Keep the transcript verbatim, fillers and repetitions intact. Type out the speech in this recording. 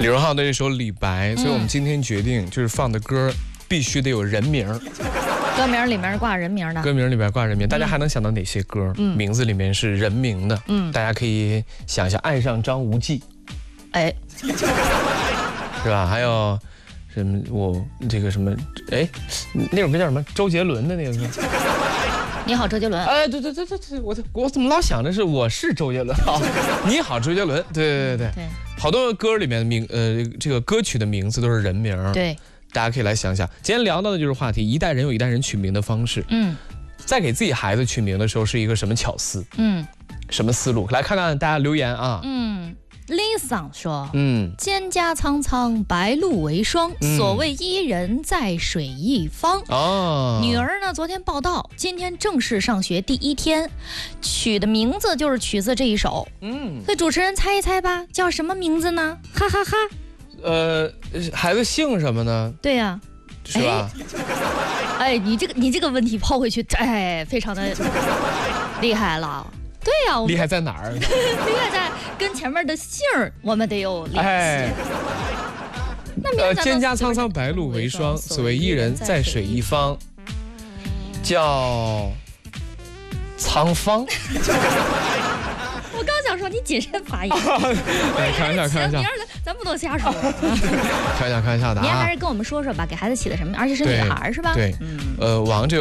李荣浩的这首《李白》，所以我们今天决定就是放的歌必须得有人名， 歌名里面挂人名的， 歌名里边挂人名，大家还能想到哪些歌？嗯，名字里面是人名的，嗯，大家可以想一下，爱上张无忌， 哎， 是吧？还有什么？我这个什么？哎，那首歌叫什么？周杰伦的那个歌。 你好，周杰伦。 哎，对对对对对，我我怎么老想着是我是周杰伦？好，你好，周杰伦。对对对对，好多歌里面的名，呃，这个歌曲的名字都是人名。 对， 大家可以来想想。今天聊到的就是话题，一代人有一代人取名的方式。嗯，在给自己孩子取名的时候是一个什么巧思？嗯，什么思路？来看看大家留言啊。 嗯。Lisa 说：“嗯，蒹葭苍苍，白露为霜。嗯、所谓伊人，在水一方。哦，女儿呢，昨天报道，今天正式上学第一天，取的名字就是取自这一首。嗯，所以主持人猜一猜吧，叫什么名字呢？哈哈哈。 呃，孩子姓什么呢？ 对呀、啊， 是吧？ 哎，你这个你这个问题抛回去，哎，非常的厉害了。”对呀、啊， 厉害在哪儿？ 厉害在跟前面的姓儿，我们得有联系。哎， 那蒹葭苍苍，白露为霜。所谓伊人，在水一方。叫苍芳。 我刚想说你谨慎发言。 哎，开玩笑，开玩笑。 咱不能瞎说。 开玩笑，开玩笑的啊。 您还是跟我们说说吧，给孩子起的什么？而且是女孩是吧？ 对，嗯，呃，王这。